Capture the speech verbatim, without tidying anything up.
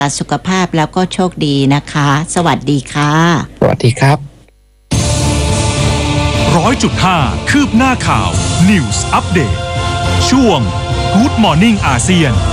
สุขภาพแล้วก็โชคดีนะคะสวัสดีค่ะสวัสดีครับร้อยจุดห้าคืบหน้าข่าว News Update ช่วง Good Morning อาเซียน